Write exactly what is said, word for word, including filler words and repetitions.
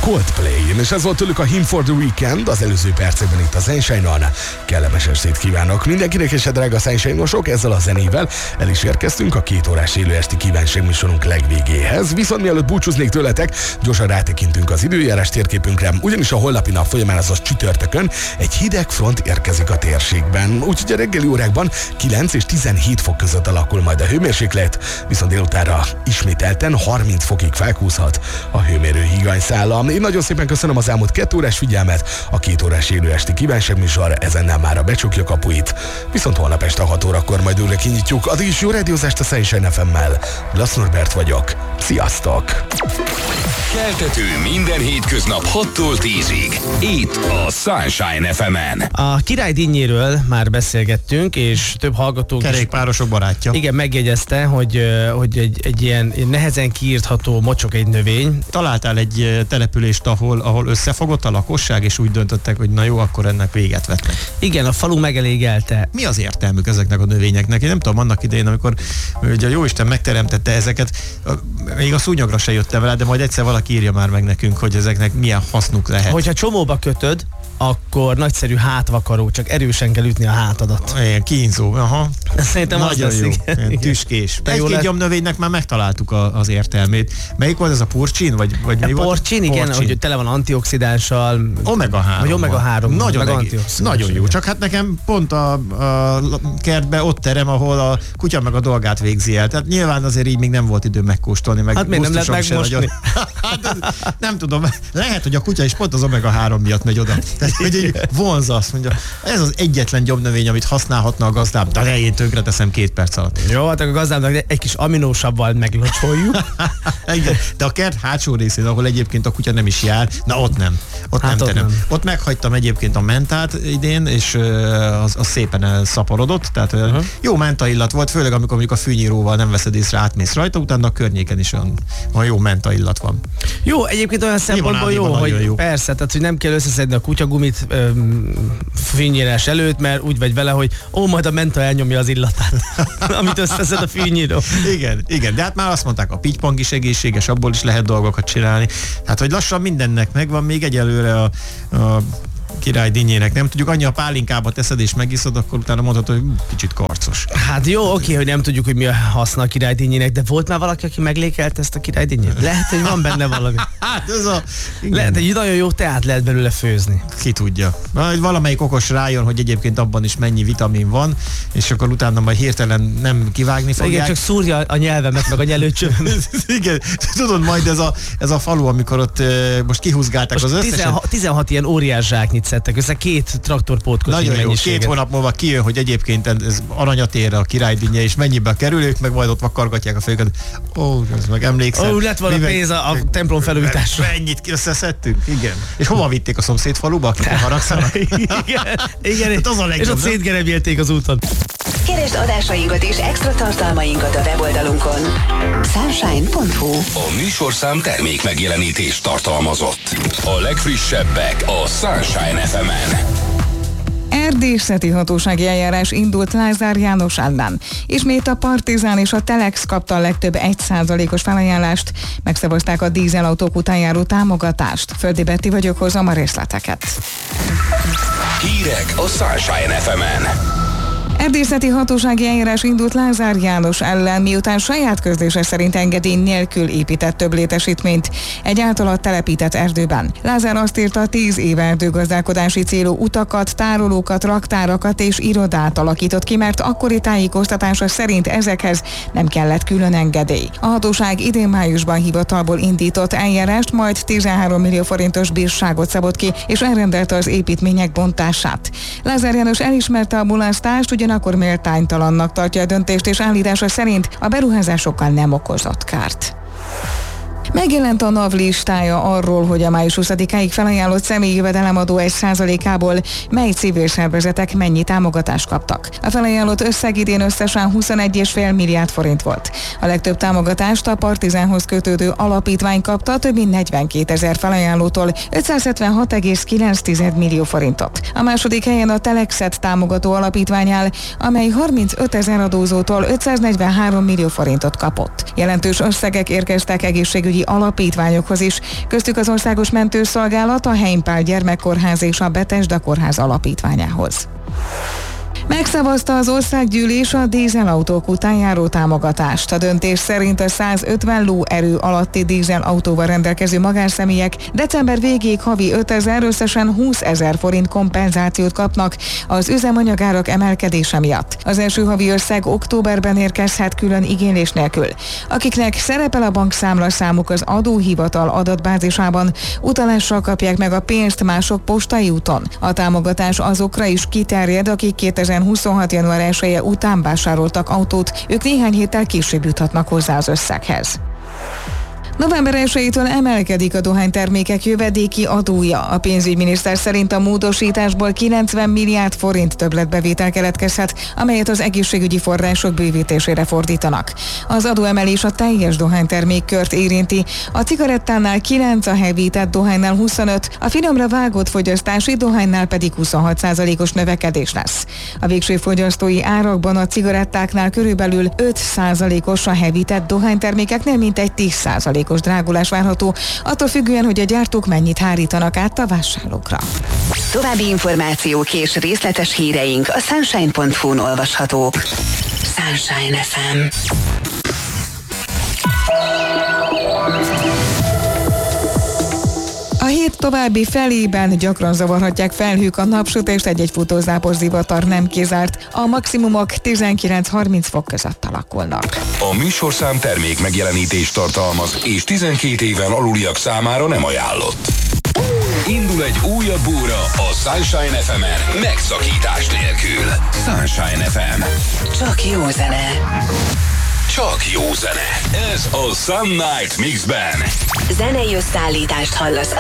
Coldplay, és ez volt tőlük a Hymn for the Weekend, az előző percekben itt a Sunshine-on. Kellemes estét kívánok mindenkinek, és a drága Sunshine-osok, ezzel a zenével el is érkeztünk a két órás élő esti kívánságműsorunk legvégéhez. Viszont mielőtt búcsúznék tőletek, gyorsan rátekintünk az időjárás térképünkre, ugyanis a holnapi nap folyamán, azaz csütörtökön egy hideg front érkezik a térségben, úgyhogy a reggeli órákban kilenc és tizenhét fok között alakul majd a hőmérséklet, viszont délutánra ismételten harminc fokig felkúszhat a hőmérő higanyszála. Én nagyon szépen köszönöm az elmúlt két órás figyelmet, a két órás élő esti kívánságműsor ezennel már a becsukja kapuit, viszont holnap este hat órakor majd újra kinyitjuk. Addig is jó rádiózást a Sunshine ef emmel. Lasz Norbert vagyok. Sziasztok! Keltető minden hétköznap hattól tízig. Itt a Sunshine ef emen. A Király dinnyéről már beszélgettünk, és több hallgatók kerékpárosok barátja. Igen, megjegyezte, hogy, hogy egy, egy ilyen nehezen kiírtható mocsok egy növény. Találtál egy települést, ahol, ahol összefogott a lakosság, és úgy döntöttek, hogy na jó, akkor ennek véget vetnek. Igen, a falu megelégelte. Mi az értelmük ezeknek a növényeknek? Én nem tudom, annak idején, amikor ugye a Jóisten megteremtette ezeket, még a szúnyogra se jöttem vele, de majd egyszer valaki írja már meg nekünk, hogy ezeknek milyen hasznuk lehet. Hogyha csomóba kötöd, akkor nagyszerű hátvakaró, csak erősen kell ütni a hátadat. Ilyen kínzó, aha. Szerintem nagyon az jó, lesz, ilyen tüskés. Egy-két lett... gyomnövénynek már megtaláltuk a, az értelmét. Melyik volt ez, a purcsin? Vagy, vagy mi a porcsin, igen, porcsin. hogy tele van antioxidánssal. omega három. Vagy omega három. Nagyon, egész, nagyon jó. Csak hát nekem pont a, a kertben ott terem, ahol a kutya meg a dolgát végzi el. Tehát nyilván azért így még nem volt idő megkóstolni. Meg hát miért nem lehet megmosni? Hát, nem tudom, lehet, hogy a kutya is pont az omega három miatt megy oda. Tehát, hogy így vonza, azt mondja, ez az egyetlen gyomnövény, amit használhatna a gazdám, de én tönkre teszem két perc alatt. Jó, hát a gazdámnak egy kis aminósabbal meglocsoljuk. Igen, de a kert hátsó részén, ahol egyébként a kutya nem is jár, na ott nem. Ott hát nem, ott, nem. ott meghagytam egyébként a mentát idén, és az, az szépen elszaporodott, tehát uh-huh. jó menta illat volt, főleg amikor mondjuk a fűnyíróval nem veszed észre, átmész rajta, utána a környéken is olyan, olyan jó menta illat van. Jó, egyébként olyan szempontból jó, hogy jó. Persze, tehát hogy nem kell összeszedni a kutyagumit fűnyírás előtt, mert úgy vagy vele, hogy ó, majd a menta elnyomja az illatát, amit összeszed a fűnyíró. Igen, igen, de hát már azt mondták, a pittypang is egészséges, abból is lehet dolgokat csinálni. Hát, hogy lassan mindennek megvan, még egyelőre a, a Király dinnyének nem tudjuk, annyi a pálinkába teszed és megiszod, akkor utána mondhatod, hogy kicsit karcos. Hát jó, oké, hogy nem tudjuk, hogy mi a haszna a Király dinnyének, de volt már valaki, aki meglékelt ezt a Király dinnyét? Lehet, hogy van benne valami. Hát ez a... Lehet, hogy nagyon jó teát lehet belőle főzni. Ki tudja. Majd valamelyik okos rájön, hogy egyébként abban is mennyi vitamin van, és akkor utána majd hirtelen nem kivágni fogják. Igen, csak szúrja a nyelvemet, meg a nyelőcsövemet. Igen, tudod, majd ez a, ez a falu, amikor ott most kihúzgálták most az összeset. tizenhat, tizenhat ilyen óriás zsáknyit szedtek össze, két traktorpótkocsi nagyon jó, két hónap múlva kijön, hogy egyébként ez aranyatérre a királydinnye, és mennyibe kerül, ők meg majd ott vakargatják a fejüket. Ó, ez meg emlékszem. Ó, lett volna pénz a, a templom felújításra. Mennyit összeszedtünk? Igen. És hova vitték a szomszéd faluba, akik haragszanak? Igen, igen. Hát az a legjobb, és ott szétgerebélték az úton. Keresd adásainkat és extra tartalmainkat a weboldalunkon. sunshine pont hu. A műsorszám termék megjelenítés tartalmazott. A legfrissebbek a Sunshine ef emen. Erdészeti hatósági eljárás indult Lázár János ellen. Ismét a Partizán és a Telex kapta a legtöbb egy százalékos felajánlást, megszavazták a dízelautók után járó támogatást. Földi Betti vagyok, hozom a részleteket. Hírek a Sunshine ef emen. Erdészeti hatósági eljárás indult Lázár János ellen, miután saját közlése szerint engedély nélkül épített több létesítményt egy általa telepített erdőben. Lázár azt írta, tíz éve erdőgazdálkodási célú utakat, tárolókat, raktárakat és irodát alakított ki, mert akkori tájékoztatása szerint ezekhez nem kellett külön engedély. A hatóság idén májusban hivatalból indított eljárást, majd tizenhárom millió forintos bírságot szabott ki, és elrendelte az építmények bontását. Lázár János elismerte a mulasztást, ugyanakkor méltánytalannak tartja a döntést, és állítása szerint a beruházásokkal nem okozott kárt. Megjelent a NAV listája arról, hogy a május huszadikáig felajánlott személyi jövedelemadó egy százalékából mely civil szervezetek mennyi támogatást kaptak. A felajánlott összeg idén összesen huszonegy egész öt milliárd forint volt. A legtöbb támogatást a Partizánhoz kötődő alapítvány kapta, több mint negyvenkétezer felajánlótól ötszázhetvenhat egész kilenc millió forintot. A második helyen a Telexet támogató alapítvány áll, amely harmincötezer adózótól ötszáznegyvenhárom millió forintot kapott. Jelentős összegek érkeztek egészségügyi egészségügyi alapítványokhoz is, köztük az Országos Mentőszolgálat, a Heimpál Gyermekkórház és a Bethesda Kórház alapítványához. Megszavazta az országgyűlés a dízelautók után járó támogatást. A döntés szerint a százötven lóerő alatti dízelautóval rendelkező magánszemélyek december végéig havi ötezer, összesen húszezer forint kompenzációt kapnak az üzemanyagárak emelkedése miatt. Az első havi összeg októberben érkezhet külön igénylés nélkül. Akiknek szerepel a bankszámla számuk az adóhivatal adatbázisában, utalással kapják meg a pénzt, mások postai úton. A támogatás azokra is kiterjed, akik kétezer-huszonhat. január elseje után vásároltak autót, ők néhány héttel később juthatnak hozzá az összeghez. november elsejétől emelkedik a dohánytermékek jövedéki adója. A pénzügyminiszter szerint a módosításból kilencven milliárd forint többletbevétel keletkezhet, amelyet az egészségügyi források bővítésére fordítanak. Az adóemelés a teljes dohánytermékkört érinti. A cigarettánál kilenc, a hevített dohánynál huszonöt, a finomra vágott fogyasztási dohánynál pedig huszonhat százalékos növekedés lesz. A végső fogyasztói árakban a cigarettáknál körülbelül öt százalékos, a hevített dohánytermékeknél mintegy tíz százalék drágulás várható, attól függően, hogy a gyártók mennyit hárítanak át a vásárlókra. További információk és részletes híreink a sunshine pont hu-n olvashatók. Sunshine ef em. A hét további felében gyakran zavarhatják felhők, a napsütést, egy-egy futózápos zivatar nem kizárt. A maximumok tizenkilenc-harminc fok között alakulnak. A műsorszám termék megjelenítést tartalmaz, és tizenkét éven aluliak számára nem ajánlott. Indul egy újabb óra a Sunshine ef emen megszakítás nélkül. Sunshine ef em. Csak jó zene. Csak jó zene. Ez a Sun Night Mixben. Zenei összeállítást hallasz